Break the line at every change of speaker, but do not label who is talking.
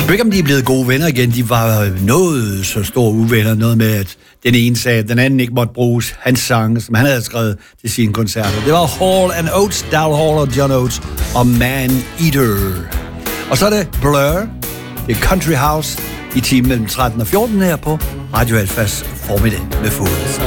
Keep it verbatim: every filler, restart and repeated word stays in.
Jeg ved ikke, om de er blevet gode venner igen. De var noget så store uvenner. Noget med, at den ene sagde, at den anden ikke måtte bruges hans sange, som han havde skrevet til sine koncerter. Det var Hall and Oates, Daryl Hall og John Oates og Man Eater. Og så er det Blur, det er Country House i timen mellem tretten og fjorten her på Radio Alfas formiddag med Fod.